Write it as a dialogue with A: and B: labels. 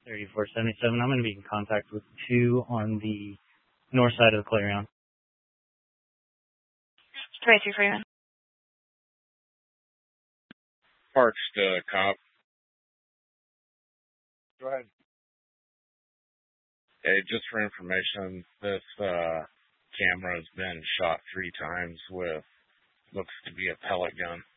A: 3477. I'm going to be in contact with 2 on the north side of the Clarion.
B: 2341.
C: Parks to cop.
D: Go ahead.
C: Hey, just for information, this camera has been shot 3 times with looks to be a pellet gun.